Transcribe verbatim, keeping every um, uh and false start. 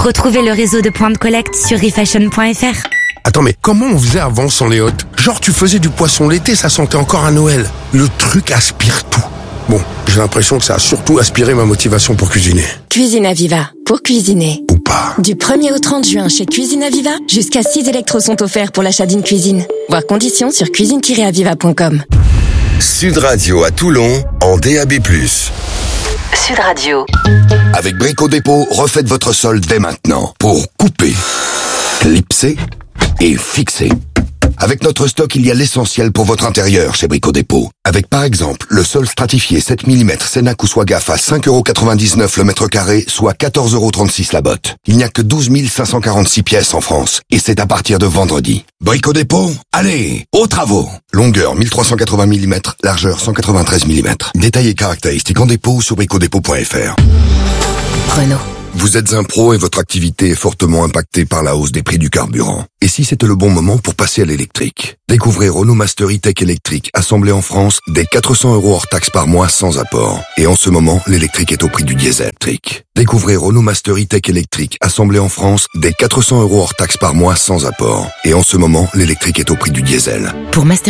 Retrouvez le réseau de points de collecte sur refashion point f r. Attends, mais comment on faisait avant sans les hôtes? Genre, tu faisais du poisson l'été, ça sentait encore à Noël. Le truc aspire tout. Bon, j'ai l'impression que ça a surtout aspiré ma motivation pour cuisiner. Cuisine Aviva, pour cuisiner. Ou pas. Du premier au trente juin chez Cuisine Aviva, jusqu'à six électros sont offerts pour l'achat d'une cuisine. Voir conditions sur cuisine tiret aviva point com. Sud Radio à Toulon, en D A B plus. Sud Radio. Avec Brico Dépôt, refaites votre sol dès maintenant pour couper, clipser et fixer. Avec notre stock, il y a l'essentiel pour votre intérieur chez Brico Dépôt. Avec par exemple le sol stratifié sept millimètres Cenac ou Swagaf à cinq euros quatre-vingt-dix-neuf le mètre carré, soit quatorze euros trente-six la botte. Il n'y a que douze mille cinq cent quarante-six pièces en France et c'est à partir de vendredi. Brico Dépôt, allez, aux travaux. Longueur mille trois cent quatre-vingts millimètres, largeur cent quatre-vingt-treize millimètres. Détails et caractéristiques en dépôt sur brico dépôt point f r. Renault. Vous êtes un pro et votre activité est fortement impactée par la hausse des prix du carburant. Et si c'était le bon moment pour passer à l'électrique? Découvrez Renault Master E-Tech électrique, assemblé en France, dès quatre cents euros hors taxe par mois sans apport. Et en ce moment, l'électrique est au prix du diesel électrique. Découvrez Renault Master E-Tech électrique, assemblé en France, dès quatre cents euros hors taxe par mois sans apport. Et en ce moment, l'électrique est au prix du diesel. Pour Master